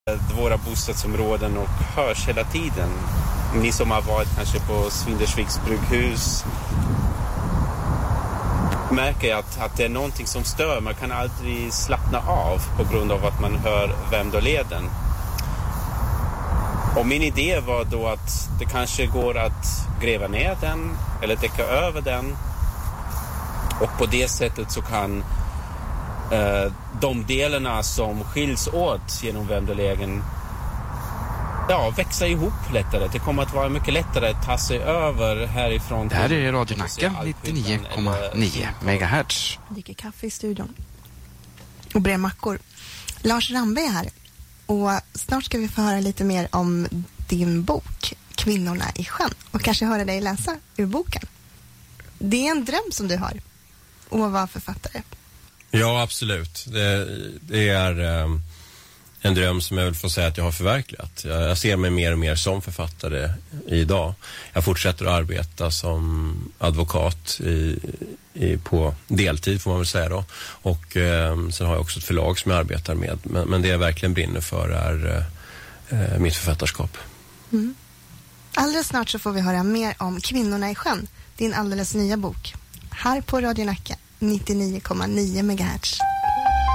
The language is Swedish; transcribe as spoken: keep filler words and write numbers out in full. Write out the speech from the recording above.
Våra bostadsområden och hörs hela tiden. Ni som har varit kanske på Svindersviks brygghus märker att, att det är någonting som stör. Man kan aldrig slappna av på grund av att man hör Vemdåleden. Och min idé var då att det kanske går att gräva ner den eller täcka över den. Och på det sättet så kan eh, de delarna som skiljs åt genom Vemdåleden ja, växa ihop lättare. Det kommer att vara mycket lättare att ta sig över härifrån. Det här är Radio Nacka nittionio komma nio megahertz. Jag dricker kaffe i studion och brer mackor. Lars Rambe är här och snart ska vi få höra lite mer om din bok Kvinnorna i sjön och kanske höra dig läsa ur boken. Det är en dröm som du har att vara författare. Ja, absolut. Det, det är um, en dröm som jag vill få säga att jag har förverkligat. Jag, jag ser mig mer och mer som författare idag. Jag fortsätter att arbeta som advokat i, i, på deltid får man väl säga då. Och um, sen har jag också ett förlag som jag arbetar med. Men, men det jag verkligen brinner för är uh, mitt författarskap. Mm. Alldeles snart så får vi höra mer om Kvinnorna i sjön. Din alldeles nya bok. Här på Radio Nacka nittionio komma nio megahertz.